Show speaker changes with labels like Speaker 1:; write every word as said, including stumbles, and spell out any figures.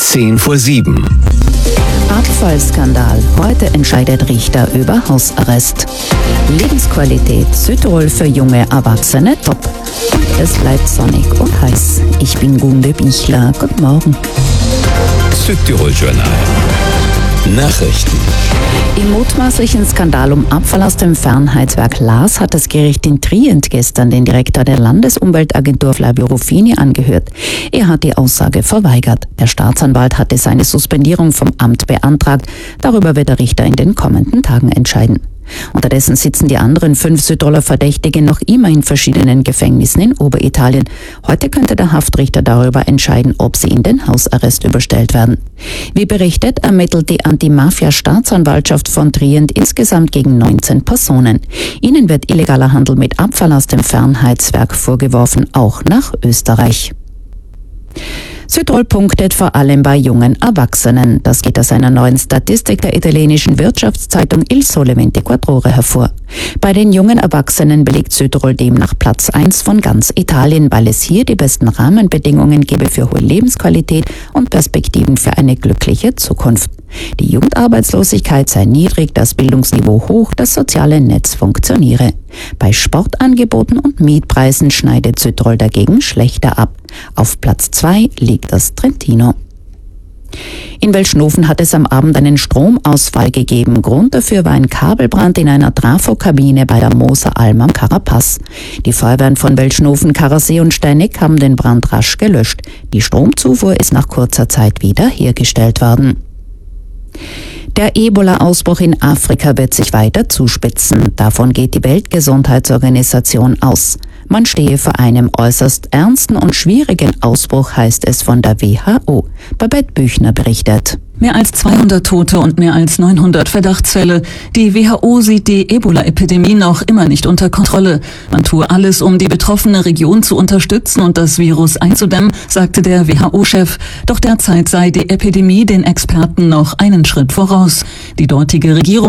Speaker 1: Zehn vor sieben.
Speaker 2: Abfallskandal. Heute entscheidet Richter über Hausarrest. Lebensqualität Südtirol für junge Erwachsene top. Und es bleibt sonnig und heiß. Ich bin Gunde Bichler. Guten Morgen.
Speaker 1: Südtirol Journal. Nachrichten.
Speaker 2: Im mutmaßlichen Skandal um Abfall aus dem Fernheizwerk Lars hat das Gericht in Trient gestern den Direktor der Landesumweltagentur Flavio Ruffini angehört. Er hat die Aussage verweigert. Der Staatsanwalt hatte seine Suspendierung vom Amt beantragt. Darüber wird der Richter in den kommenden Tagen entscheiden. Unterdessen sitzen die anderen fünf Südtiroler Verdächtige noch immer in verschiedenen Gefängnissen in Oberitalien. Heute könnte der Haftrichter darüber entscheiden, ob sie in den Hausarrest überstellt werden. Wie berichtet, ermittelt die Anti-Mafia-Staatsanwaltschaft von Trient insgesamt gegen neunzehn Personen. Ihnen wird illegaler Handel mit Abfall aus dem Fernheizwerk vorgeworfen, auch nach Österreich. Südtirol punktet vor allem bei jungen Erwachsenen. Das geht aus einer neuen Statistik der italienischen Wirtschaftszeitung Il Sole ventiquattro Ore hervor. Bei den jungen Erwachsenen belegt Südtirol demnach Platz eins von ganz Italien, weil es hier die besten Rahmenbedingungen gebe für hohe Lebensqualität und Perspektiven für eine glückliche Zukunft. Die Jugendarbeitslosigkeit sei niedrig, das Bildungsniveau hoch, das soziale Netz funktioniere. Bei Sportangeboten und Mietpreisen schneidet Südtirol dagegen schlechter ab. Auf Platz zwei liegt das Trentino. In Welschnofen hat es am Abend einen Stromausfall gegeben. Grund dafür war ein Kabelbrand in einer Trafokabine bei der Moser Alm am Karapaz. Die Feuerwehren von Welschnofen, Karasee und Steineck haben den Brand rasch gelöscht. Die Stromzufuhr ist nach kurzer Zeit wieder hergestellt worden. Der Ebola-Ausbruch in Afrika wird sich weiter zuspitzen. Davon geht die Weltgesundheitsorganisation aus. Man stehe vor einem äußerst ernsten und schwierigen Ausbruch, heißt es von der W H O. Babette Büchner berichtet.
Speaker 3: Mehr als zweihundert Tote und mehr als neunhundert Verdachtsfälle. Die W H O sieht die Ebola-Epidemie noch immer nicht unter Kontrolle. Man tue alles, um die betroffene Region zu unterstützen und das Virus einzudämmen, sagte der W H O-Chef. Doch derzeit sei die Epidemie den Experten noch einen Schritt voraus. Die dortige Regierung